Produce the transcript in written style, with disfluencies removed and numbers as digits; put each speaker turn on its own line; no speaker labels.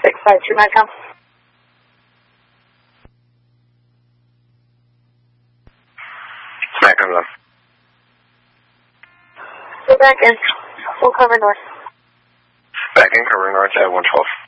652 Metcalf.
Smack on left.
Go back in. We'll cover north.
Back in, cover north at 112.